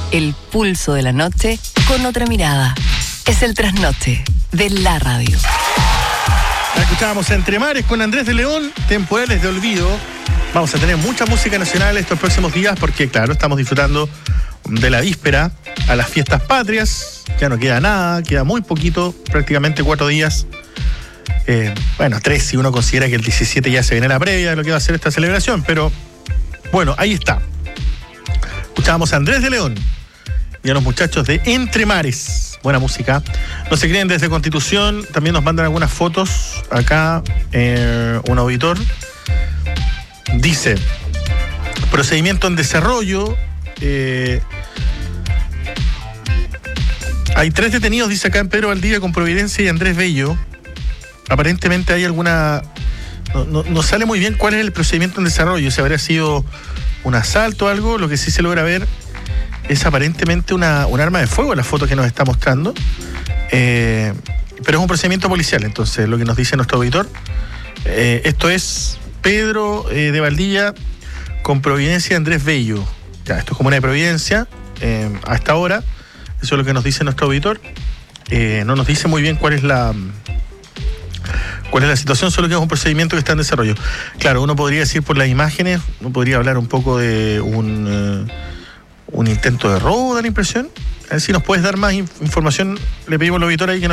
el pulso de la noche con otra mirada. Es el trasnoche de la radio. Escuchábamos Entre Mares con Andrés de León, Temporales de Olvido. Vamos a tener mucha música nacional estos próximos días porque, claro, estamos disfrutando de la víspera a las fiestas patrias. Ya no queda nada, queda muy poquito, prácticamente 4 días. 3 si uno considera que el 17 ya se viene la previa de lo que va a ser esta celebración, pero bueno, ahí está. Escuchábamos a Andrés de León y a los muchachos de Entre Mares. Buena música. No se creen desde Constitución, también nos mandan algunas fotos. Acá un auditor dice: procedimiento en desarrollo. Hay 3 detenidos, dice acá, en Pedro Valdivia con Providencia y Andrés Bello. Aparentemente hay alguna... No sale muy bien cuál es el procedimiento en desarrollo. Si habría sido un asalto o algo. Lo que sí se logra ver es aparentemente un arma de fuego en la foto que nos está mostrando. Pero es un procedimiento policial. Entonces, lo que nos dice nuestro auditor, esto es Pedro de Valdivia con Providencia y Andrés Bello. Ya, esto es Comuna de Providencia a esta hora. Eso es lo que nos dice nuestro auditor. No nos dice muy bien cuál es la situación, solo que es un procedimiento que está en desarrollo. Claro, uno podría decir por las imágenes, uno podría hablar un poco de un intento de robo, da la impresión. A ver si nos puedes dar más información. Le pedimos al auditor ahí que nos